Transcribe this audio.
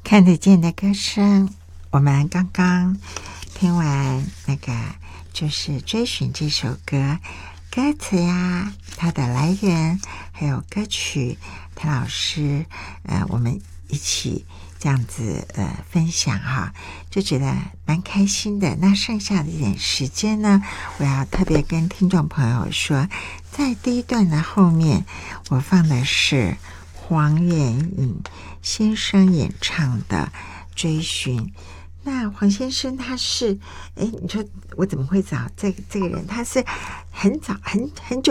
看得见的歌声。我们刚刚听完那个就是追寻这首歌歌词呀，它的来源，还有歌曲，谭老师我们一起这样子分享哈，就觉得蛮开心的。那剩下的一点时间呢，我要特别跟听众朋友说，在第一段的后面我放的是黄元颖先生演唱的追寻。那黄先生他是你说我怎么会找这个人，他是很早很久